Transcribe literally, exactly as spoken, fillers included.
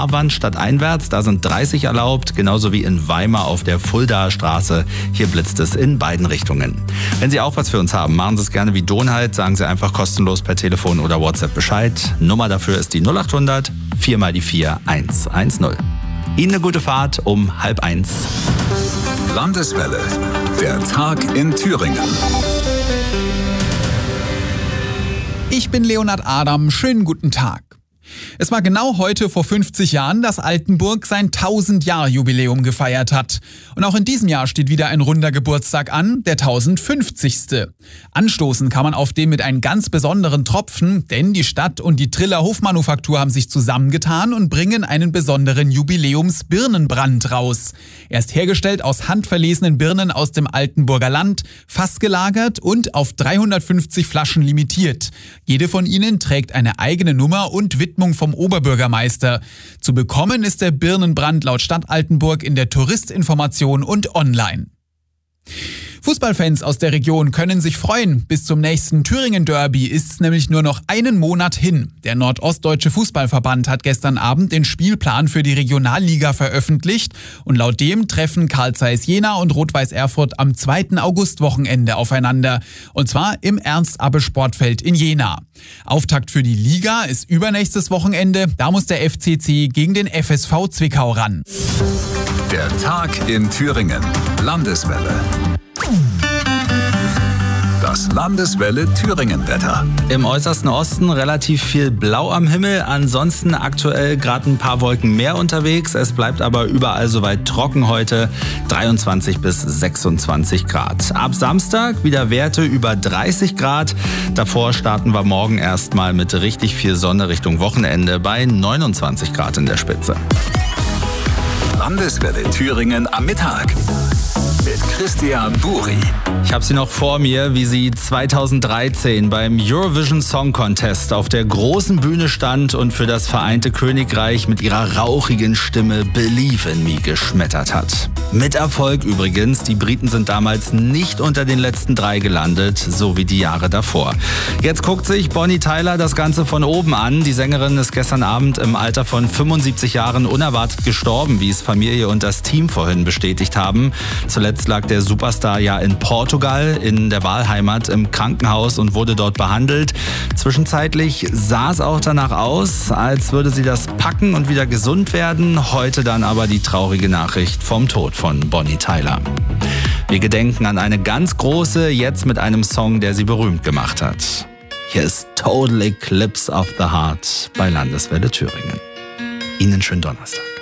Fahrbahn stadteinwärts. Da sind dreißig erlaubt, genauso wie in Weimar auf der Fuldaer Straße. Hier blitzt es in beiden Richtungen. Wenn Sie auch was für uns haben, machen Sie es gerne wie Donald. Sagen Sie einfach kostenlos per Telefon oder WhatsApp Bescheid. Nummer dafür ist die null acht hundert vier mal die vier eins eins null. Ihnen eine gute Fahrt um halb eins. Landeswelle, der Tag in Thüringen. Ich bin Leonhard Adam, schönen guten Tag. Es war genau heute vor fünfzig Jahren, dass Altenburg sein tausend-Jahr-Jubiläum gefeiert hat. Und auch in diesem Jahr steht wieder ein runder Geburtstag an, der tausendfünfzigste. Anstoßen kann man auf dem mit einem ganz besonderen Tropfen, denn die Stadt und die Triller Hofmanufaktur haben sich zusammengetan und bringen einen besonderen Jubiläums-Birnenbrand raus. Er ist hergestellt aus handverlesenen Birnen aus dem Altenburger Land, fassgelagert und auf dreihundertfünfzig Flaschen limitiert. Jede von ihnen trägt eine eigene Nummer und Widmung vom Oberbürgermeister. Zu bekommen ist der Birnenbrand laut Stadt Altenburg in der Touristinformation und online. Fußballfans aus der Region können sich freuen. Bis zum nächsten Thüringen-Derby ist es nämlich nur noch einen Monat hin. Der Nordostdeutsche Fußballverband hat gestern Abend den Spielplan für die Regionalliga veröffentlicht und laut dem treffen Carl Zeiss Jena und Rot-Weiß Erfurt am zweiten Augustwochenende aufeinander. Und zwar im Ernst-Abbe-Sportfeld in Jena. Auftakt für die Liga ist übernächstes Wochenende. Da muss der F C C gegen den F S V Zwickau ran. Der Tag in Thüringen. Landeswelle. Das Landeswelle Thüringen-Wetter. Im äußersten Osten relativ viel Blau am Himmel, ansonsten aktuell gerade ein paar Wolken mehr unterwegs. Es bleibt aber überall soweit trocken heute, dreiundzwanzig bis sechsundzwanzig Grad. Ab Samstag wieder Werte über dreißig Grad. Davor starten wir morgen erstmal mit richtig viel Sonne Richtung Wochenende bei neunundzwanzig Grad in der Spitze. Landeswelle Thüringen am Mittag. Mit Christian Buri. Ich habe sie noch vor mir, wie sie zweitausenddreizehn beim Eurovision Song Contest auf der großen Bühne stand und für das Vereinte Königreich mit ihrer rauchigen Stimme Believe in Me geschmettert hat. Mit Erfolg übrigens, die Briten sind damals nicht unter den letzten drei gelandet, so wie die Jahre davor. Jetzt guckt sich Bonnie Tyler das Ganze von oben an. Die Sängerin ist gestern Abend im Alter von fünfundsiebzig Jahren unerwartet gestorben, wie es Familie und das Team vorhin bestätigt haben. Zuletzt lag der Superstar ja in Portugal, in der Wahlheimat, im Krankenhaus und wurde dort behandelt. Zwischenzeitlich sah es auch danach aus, als würde sie das packen und wieder gesund werden. Heute dann aber die traurige Nachricht vom Tod von Bonnie Tyler. Wir gedenken an eine ganz große, jetzt mit einem Song, der sie berühmt gemacht hat. Hier ist Total Eclipse of the Heart bei Landeswelle Thüringen. Ihnen schönen Donnerstag.